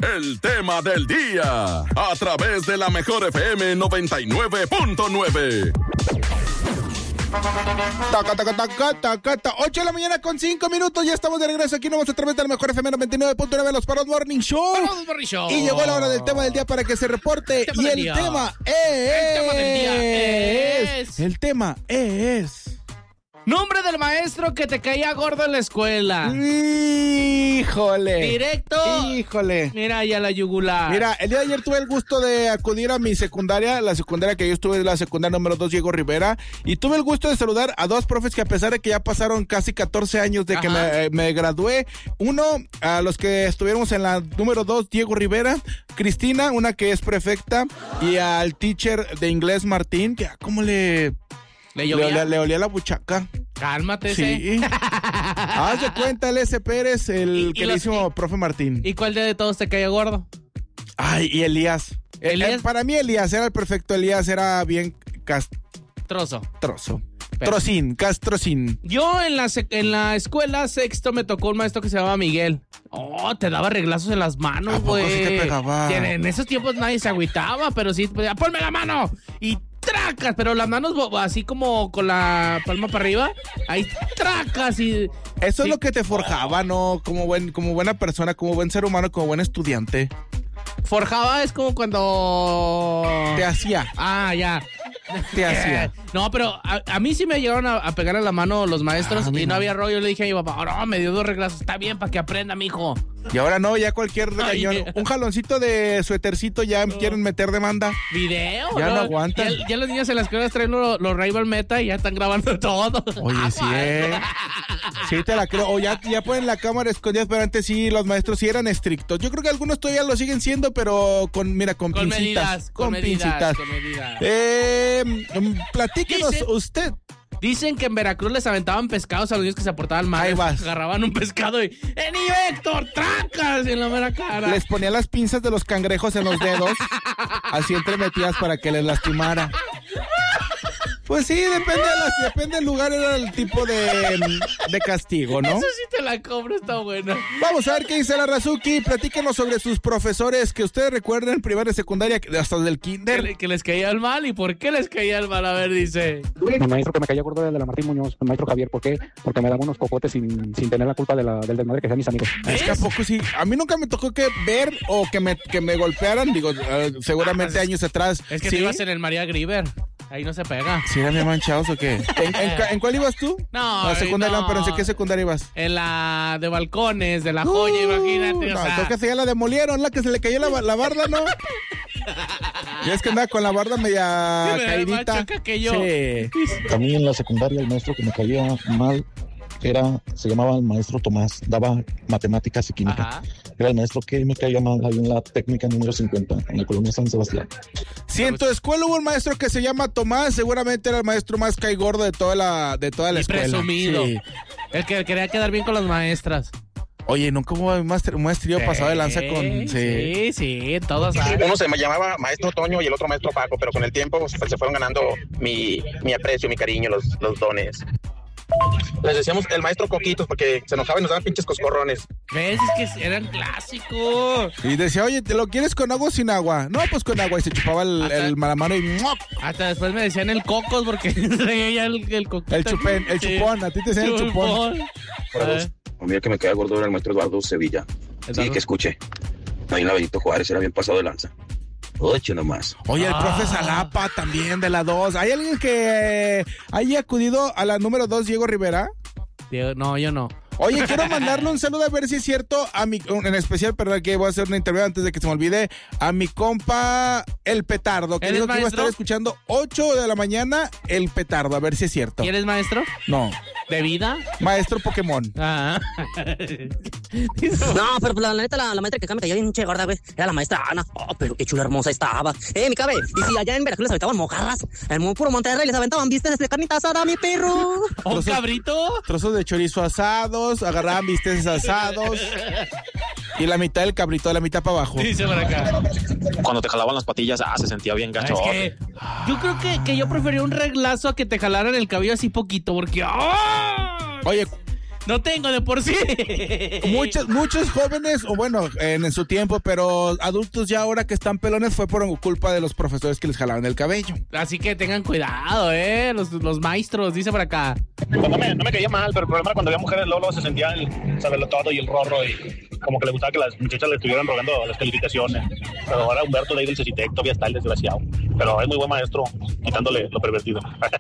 el tema del día, a través de la Mejor FM 99.9. Taca, 8 de la mañana con 5 minutos. Ya estamos de regreso aquí. Nos vamos a través de la Mejor FM 99.9, los Paros Morning Show. Y llegó la hora del tema del día para que se reporte. Y el tema es... Nombre del maestro que te caía gordo en la escuela. Híjole. Directo. Híjole. Mira, ya la yugular. Mira, el día de ayer tuve el gusto de acudir a mi secundaria. La secundaria que yo estuve es la secundaria número 2, Diego Rivera. Y tuve el gusto de saludar a dos profes que, a pesar de que ya pasaron casi 14 años de que me gradué. Uno, a los que estuvimos en la número 2, Diego Rivera. Cristina, una que es prefecta. Y al teacher de inglés, Martín, que como le olía la buchaca. Cálmate, sí. Haz de cuenta, el S. Pérez, el queridísimo profe Martín. ¿Y cuál de todos te caía gordo? Ay, y Elías. Para mí Elías era el perfecto. Elías era bien Trozo. Castrocín. Yo en la escuela sexto me tocó un maestro que se llamaba Miguel. Oh, te daba reglazos en las manos, güey. Sí te pegaba. En esos tiempos nadie se agüitaba, pero sí, ponme la mano. Y tracas, pero las manos así como con la palma para arriba. Ahí tracas y... Eso es lo que te forjaba, ¿no? Como buena persona, como buen ser humano, como buen estudiante. Forjaba es como cuando... Te hacía. Ah, ya. Te hacía. No, pero a mí sí me llegaron a pegar a la mano los maestros y no había rollo. Le dije a mi papá, no, me dio 2 reglazos. Está bien, para que aprenda, mijo. Y ahora no, ya cualquier regañón. Un jaloncito de suétercito ya quieren meter demanda. ¿Video? Ya no aguantan. Ya los niños en las escuelas traen los Ray-Ban Meta y ya están grabando todo. Oye, sí, sí, te la creo. O ya ponen la cámara escondida, pero antes sí, los maestros sí eran estrictos. Yo creo que algunos todavía lo siguen siendo, pero con pincitas. Con pincitas. Platíquenos usted. Dicen que en Veracruz les aventaban pescados a los niños que se aportaban mal. Ahí vas. Agarraban un pescado y... ¡Niño Héctor, tracas! En la mera cara. Les ponían las pinzas de los cangrejos en los dedos, así entremetidas para que les lastimara. Pues sí, depende del lugar, era el tipo de castigo, ¿no? Eso sí te la cobro, está buena. Vamos a ver qué dice la Razuki. Platíquenos sobre sus profesores que ustedes recuerden, primaria, secundaria, hasta del kinder. Que les caía el mal. ¿Y por qué les caía el mal? A ver, dice. Mi maestro que me caía gordo era el de la Martín Muñoz, el maestro Javier. ¿Por qué? Porque me daba unos cocotes sin tener la culpa del desmadre que sean mis amigos. Es que a poco sí. A mí nunca me tocó ver o que me golpearan. Digo, seguramente años atrás. Es que ¿sí? tú ibas en el María Griver. Ahí no se pega. ¿Sí eran bien manchados o qué? ¿En cuál ibas tú? No, la secundaria, no. Pero ¿en qué secundaria ibas? En la de balcones, de la joya, imagínate. No, creo que ya la demolieron, la que se le cayó la barda, ¿no? Ya es que andaba con la barda media caidita. Que yo. Sí. A mí en la secundaria el maestro que me caía mal se llamaba el maestro Tomás, daba matemáticas y química. Ajá. Era el maestro que me caía mal ahí en la técnica número 50, en la colonia San Sebastián. Si en tu escuela hubo un maestro que se llama Tomás, seguramente era el maestro más caigordo de toda la escuela. Presumido. Sí. El que quería quedar bien con las maestras. Oye, nunca hubo un maestrillo pasado de lanza con... Sí, todos saben. Uno se me llamaba maestro Toño y el otro maestro Paco, pero con el tiempo se fueron ganando mi aprecio, mi cariño, los dones. Les decíamos el maestro Coquitos porque se enojaba y nos daban pinches coscorrones. ¿Ves? Es que eran clásicos. Y decía, oye, ¿te lo quieres con agua o sin agua? No, pues con agua. Y se chupaba el malamano y... Hasta después me decían el cocos porque traía el coquito. El chupón. A ti te decían el chupón. Un día que me quedaba gordo era el maestro Eduardo Sevilla. Sí, que escuche. Ahí en la Benito Juárez era bien pasado de lanza. Ocho nomás. Oye, el profe Salapa también de la 2. ¿Hay alguien que haya acudido a la número 2, Diego Rivera? No, yo no. Oye, quiero mandarle un saludo a ver si es cierto, en especial, perdón, que voy a hacer una intervención antes de que se me olvide, a mi compa El Petardo, que dijo que iba a estar escuchando 8 de la mañana El Petardo, a ver si es cierto. ¿Y eres maestro? No. ¿De vida? Maestro Pokémon. Ah. No, pero la neta, la maestra que acá me cayó bien che gorda, güey, era la maestra Ana. Oh, pero qué chula hermosa estaba. Mi cabe, y si allá en Veracruz les aventaban mojarras, en puro Monterrey les aventaban bisteces de carnita asada, mi perro. ¿Un cabrito? Trozos de chorizo asados, agarraban bisteces asados. Y la mitad del cabrito, de la mitad para abajo. Dice por acá. Cuando te jalaban las patillas, se sentía bien gacho. Es que yo creo que yo prefería un reglazo a que te jalaran el cabello así poquito, porque... ¡oh! Oye, No tengo de por sí. Muchos jóvenes, o bueno, en su tiempo, pero adultos ya ahora que están pelones fue por culpa de los profesores que les jalaban el cabello. Así que tengan cuidado, los maestros, dice por acá. Pues no me caía mal, pero el problema era cuando había mujeres, luego se sentía el saberlo todo y el rorro y como que le gustaba que las muchachas le estuvieran rogando las calificaciones. Pero ahora Humberto de ahí del Cecitec todavía está el desgraciado. Pero es muy buen maestro, quitándole lo pervertido.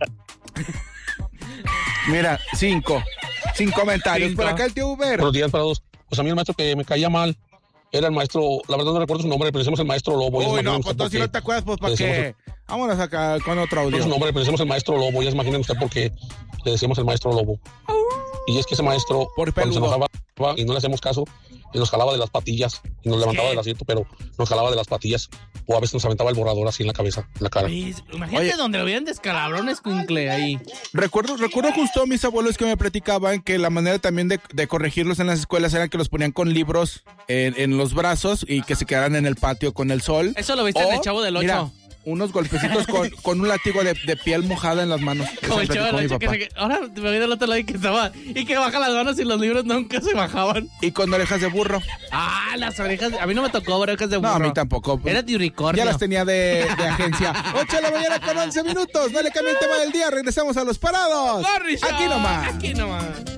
Mira, 5 comentarios. Por acá el tío Uber. Buenos días para todos. Pues a mí el maestro que me caía mal era el maestro, la verdad no recuerdo su nombre, pero decimos el maestro Lobo. Uy, no, pues si no te acuerdas, pues ¿para qué? Vámonos acá con otro audio. Su nombre, pero decimos el maestro Lobo, ya se imaginen usted por qué le decimos el maestro Lobo. Y es que ese maestro, cuando se enojaba y no le hacemos caso, nos jalaba de las patillas y nos levantaba del asiento, pero nos jalaba de las patillas o a veces nos aventaba el borrador así en la cabeza, en la cara. Imagínate donde lo vieran descalabrones, escuincle ahí. Recuerdo justo a mis abuelos que me platicaban que la manera también de corregirlos en las escuelas era que los ponían con libros en los brazos y que se quedaran en el patio con el sol. Eso lo viste en el Chavo del 8. Mira, unos golpecitos con un látigo de piel mojada en las manos. Como el Chavo del 8 ahora me vi del otro lado y que baja las manos y los libros nunca se bajaban. Y con orejas de burro. Ah, las orejas. A mí no me tocó orejas de burro. No, a mí tampoco. Era de unicornio. Ya las tenía de agencia. 8 de la mañana con 11 minutos. No le cambie el tema del día. Regresamos a Los Parados. Aquí nomás.